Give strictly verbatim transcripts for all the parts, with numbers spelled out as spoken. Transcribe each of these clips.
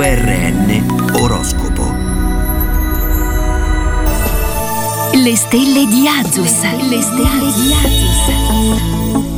R N Oroscopo. Le stelle di Azus. Le stelle di Azus.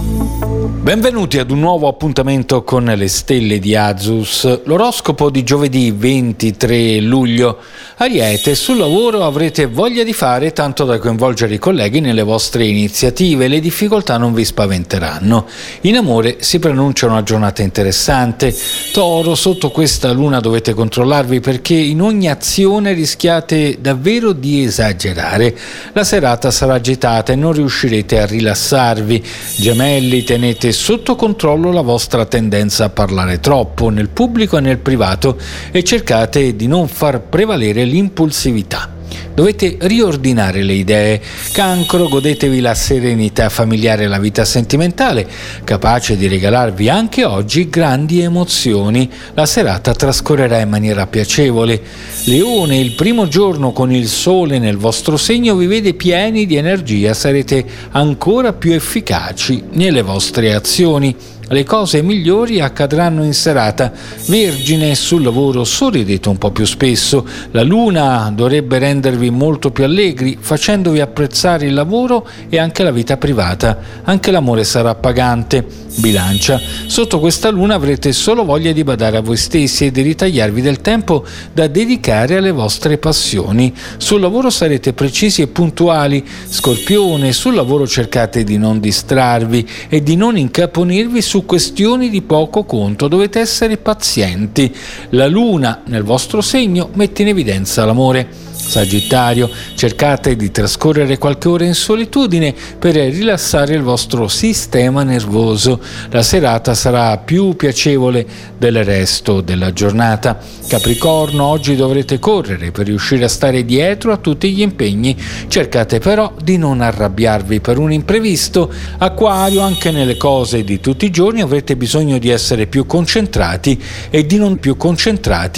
Benvenuti ad un nuovo appuntamento con le stelle di Azus. L'oroscopo di giovedì ventitré luglio. Ariete, sul lavoro avrete voglia di fare tanto da coinvolgere i colleghi nelle vostre iniziative. Le difficoltà non vi spaventeranno. In amore si preannuncia una giornata interessante. Toro, sotto questa luna dovete controllarvi perché in ogni azione rischiate davvero di esagerare. La serata sarà agitata e non riuscirete a rilassarvi. Gemelli, tenete sotto controllo la vostra tendenza a parlare troppo nel pubblico e nel privato e cercate di non far prevalere l'impulsività. Dovete riordinare le idee. Cancro, godetevi la serenità familiare e la vita sentimentale, capace di regalarvi anche oggi grandi emozioni. La serata trascorrerà in maniera piacevole. Leone, il primo giorno con il sole nel vostro segno vi vede pieni di energia, sarete ancora più efficaci nelle vostre azioni. Le cose migliori accadranno in serata. Vergine, sul lavoro sorridete un po' più spesso. La luna dovrebbe rendervi molto più allegri, facendovi apprezzare il lavoro e anche la vita privata. Anche l'amore sarà appagante. Bilancia, sotto questa luna avrete solo voglia di badare a voi stessi e di ritagliarvi del tempo da dedicare alle vostre passioni. Sul lavoro sarete precisi e puntuali. Scorpione, sul lavoro cercate di non distrarvi e di non incaponirvi su questioni di poco conto. Dovete essere pazienti. La luna nel vostro segno mette in evidenza l'amore. Sagittario, cercate di trascorrere qualche ora in solitudine per rilassare il vostro sistema nervoso. La serata sarà più piacevole del resto della giornata. Capricorno, oggi dovrete correre per riuscire a stare dietro a tutti gli impegni. Cercate però di non arrabbiarvi per un imprevisto. Acquario, anche nelle cose di tutti i giorni avrete bisogno di essere più concentrati e di non più concentrati